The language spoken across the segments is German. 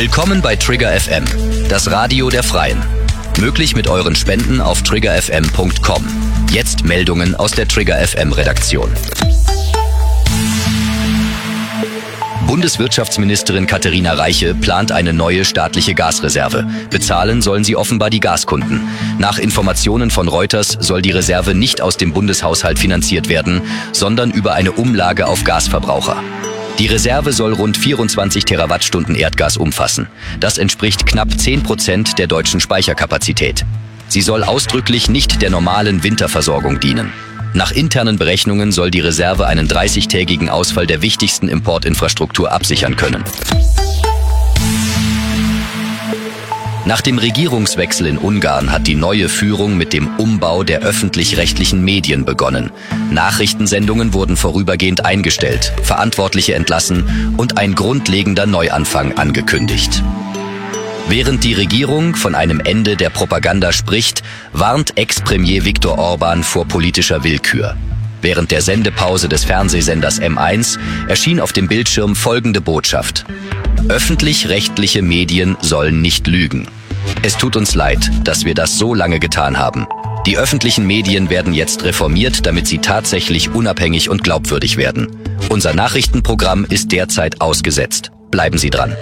Willkommen bei Trigger FM, das Radio der Freien. Möglich mit euren Spenden auf triggerfm.com. Jetzt Meldungen aus der Trigger FM Redaktion. Bundeswirtschaftsministerin Katharina Reiche plant eine neue staatliche Gasreserve. Bezahlen sollen sie offenbar die Gaskunden. Nach Informationen von Reuters soll die Reserve nicht aus dem Bundeshaushalt finanziert werden, sondern über eine Umlage auf Gasverbraucher. Die Reserve soll rund 24 Terawattstunden Erdgas umfassen. Das entspricht knapp 10% der deutschen Speicherkapazität. Sie soll ausdrücklich nicht der normalen Winterversorgung dienen. Nach internen Berechnungen soll die Reserve einen 30-tägigen Ausfall der wichtigsten Importinfrastruktur absichern können. Nach dem Regierungswechsel in Ungarn hat die neue Führung mit dem Umbau der öffentlich-rechtlichen Medien begonnen. Nachrichtensendungen wurden vorübergehend eingestellt, Verantwortliche entlassen und ein grundlegender Neuanfang angekündigt. Während die Regierung von einem Ende der Propaganda spricht, warnt Ex-Premier Viktor Orbán vor politischer Willkür. Während der Sendepause des Fernsehsenders M1 erschien auf dem Bildschirm folgende Botschaft: Öffentlich-rechtliche Medien sollen nicht lügen. Es tut uns leid, dass wir das so lange getan haben. Die öffentlichen Medien werden jetzt reformiert, damit sie tatsächlich unabhängig und glaubwürdig werden. Unser Nachrichtenprogramm ist derzeit ausgesetzt. Bleiben Sie dran.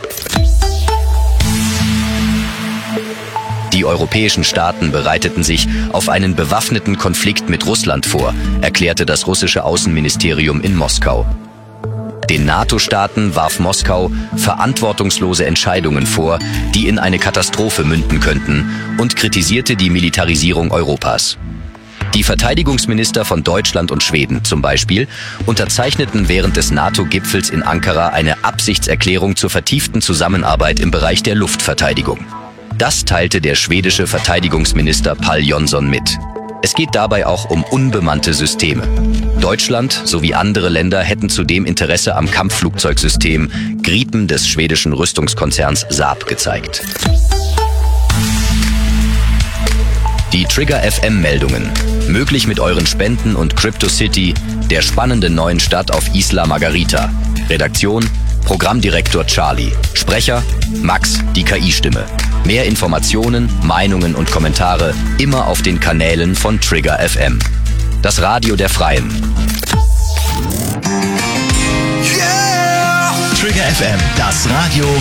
Die europäischen Staaten bereiteten sich auf einen bewaffneten Konflikt mit Russland vor, erklärte das russische Außenministerium in Moskau. Den NATO-Staaten warf Moskau verantwortungslose Entscheidungen vor, die in eine Katastrophe münden könnten, und kritisierte die Militarisierung Europas. Die Verteidigungsminister von Deutschland und Schweden zum Beispiel unterzeichneten während des NATO-Gipfels in Ankara eine Absichtserklärung zur vertieften Zusammenarbeit im Bereich der Luftverteidigung. Das teilte der schwedische Verteidigungsminister Pål Jonson mit. Es geht dabei auch um unbemannte Systeme. Deutschland sowie andere Länder hätten zudem Interesse am Kampfflugzeugsystem Gripen des schwedischen Rüstungskonzerns Saab gezeigt. Die Trigger FM Meldungen. Möglich mit euren Spenden und CryptoCity, der spannenden neuen Stadt auf Isla Margarita. Redaktion: Programmdirektor Charlie. Sprecher: Max, die KI-Stimme. Mehr Informationen, Meinungen und Kommentare immer auf den Kanälen von Trigger FM. Das Radio der Freien. Yeah! Trigger FM, das Radio